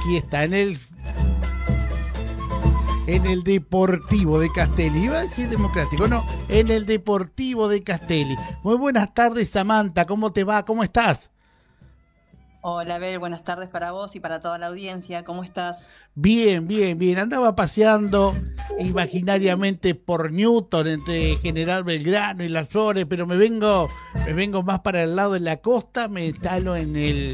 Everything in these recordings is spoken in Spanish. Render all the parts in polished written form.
fiesta en el Deportivo de Castelli. Iba a decir democrático, no, en el Deportivo de Castelli. Muy buenas tardes, Samantha, ¿cómo te va? ¿Cómo estás? Hola, Abel, buenas tardes para vos y para toda la audiencia. ¿Cómo estás? Bien, bien, bien. Andaba paseando imaginariamente por Newton, entre General Belgrano y Las Flores, pero me vengo más para el lado de la costa, me instalo en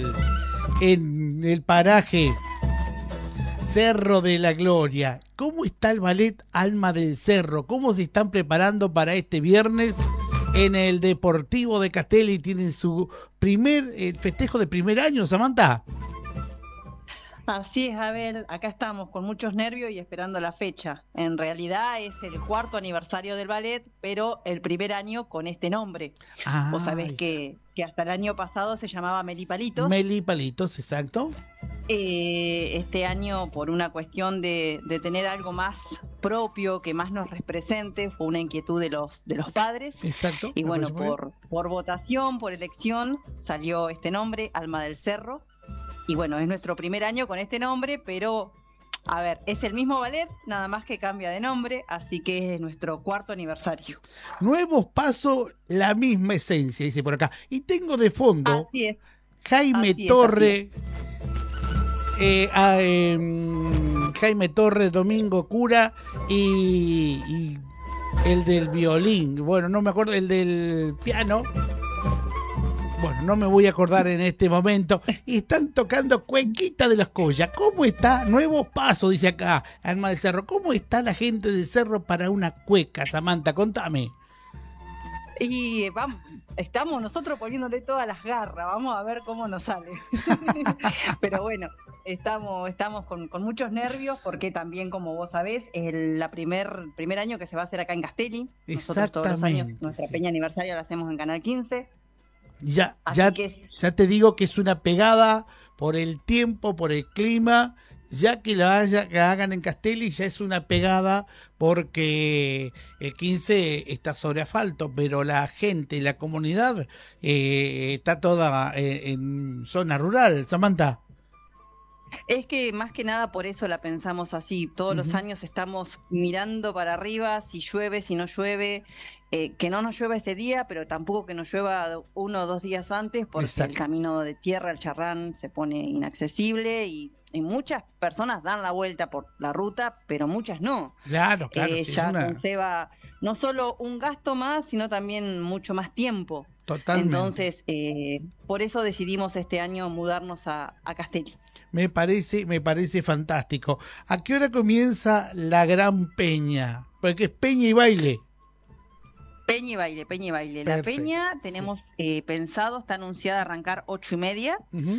el paraje Cerro de la Gloria. ¿Cómo está el ballet Alma del Cerro? ¿Cómo se están preparando para este viernes en el Deportivo de Castelli? Tienen su festejo de primer año, Samantha. Así es, Abel, acá estamos con muchos nervios y esperando la fecha. En realidad es el 4º aniversario del ballet, pero el primer año con este nombre. Vos sabés que hasta el año pasado se llamaba Melipalitos. Melipalitos, exacto. Este año, por una cuestión de tener algo más propio, que más nos represente, fue una inquietud de los padres. Exacto. Y bueno, por votación, por elección, salió este nombre, Alma del Cerro. Y bueno, es nuestro primer año con este nombre, pero, a ver, es el mismo ballet, nada más que cambia de nombre, así que es nuestro 4º aniversario. Nuevos pasos, la misma esencia, dice por acá. Y tengo de fondo así es. Jaime Torre, Jaime Torre, Domingo Cura y el del violín. Bueno, no me acuerdo, el del piano. Bueno, no me voy a acordar en este momento. Y están tocando Cuenquita de las Collas. ¿Cómo está? Nuevos pasos, dice acá, Alma del Cerro. ¿Cómo está la gente del Cerro para una cueca, Samantha? Contame. Y vamos, estamos nosotros poniéndole todas las garras. Vamos a ver cómo nos sale. Pero bueno, estamos con muchos nervios porque también, como vos sabés, es el primer año que se va a hacer acá en Castelli. Nosotros todos los años nuestra peña aniversaria la hacemos en Canal 15. Ya te digo que es una pegada por el tiempo, por el clima, ya que la hagan en Castelli ya es una pegada porque el 15 está sobre asfalto, pero la gente, la comunidad está toda en zona rural, Samantha. Es que más que nada por eso la pensamos así. Todos los años estamos mirando para arriba, si llueve, si no llueve, que no nos llueva ese día, pero tampoco que nos llueva 1 o 2 días antes, porque el camino de tierra, el Charrán, se pone inaccesible y muchas personas dan la vuelta por la ruta, pero muchas no. Claro, sí, ya conlleva no solo un gasto más, sino también mucho más tiempo. Totalmente. Entonces, por eso decidimos este año mudarnos a Castelli. Me parece fantástico. ¿A qué hora comienza la gran peña? Porque es peña y baile. Peña y baile. Perfecto. La peña tenemos pensado, está anunciada arrancar 8:30.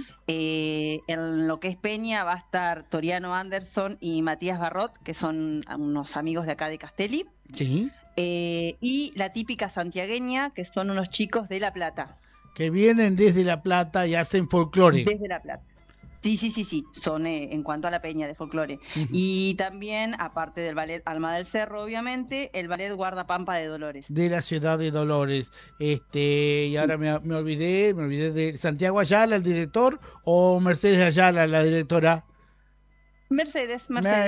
En lo que es peña va a estar Toriano Anderson y Matías Barrot, que son unos amigos de acá de Castelli. Sí. Y la típica santiagueña, que son unos chicos de La Plata. Que vienen desde La Plata y hacen folclore. Desde La Plata. Sí, son en cuanto a la peña de folclore. Y también, aparte del ballet Alma del Cerro, obviamente, el ballet Guardapampa de Dolores. De la ciudad de Dolores. Y ahora me olvidé de Santiago Ayala, el director, o Mercedes Ayala, la directora. Mercedes.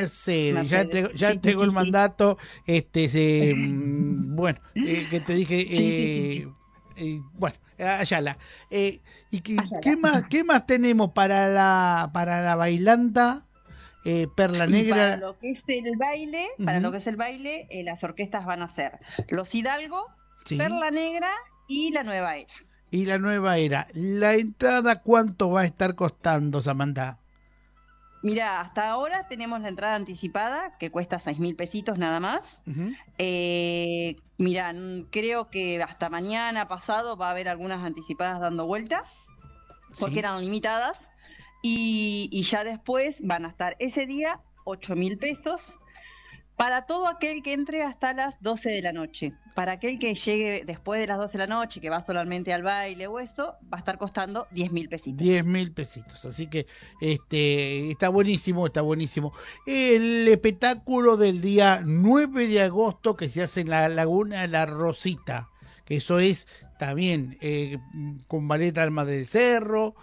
Ya entregó el mandato. Bueno, que te dije, bueno, Ayala. ¿Y qué más tenemos para la bailanta? Perla Negra. Para lo que es el baile, las orquestas van a ser Los Hidalgo, sí, Perla Negra y La Nueva Era. Y La Nueva Era. ¿La entrada cuánto va a estar costando, Samantha? Mira, hasta ahora tenemos la entrada anticipada, que cuesta 6.000 pesitos nada más. Mira, creo que hasta mañana pasado va a haber algunas anticipadas dando vuelta, porque eran limitadas. Y ya después van a estar ese día 8.000 pesos para todo aquel que entre hasta las 12 de la noche. Para aquel que llegue después de las 12 de la noche, que va solamente al baile o eso, va a estar costando 10.000 pesitos. 10.000 pesitos, así que está buenísimo. El espectáculo del día 9 de agosto que se hace en la Laguna La Rosita, que eso es también con ballet Alma del Cerro,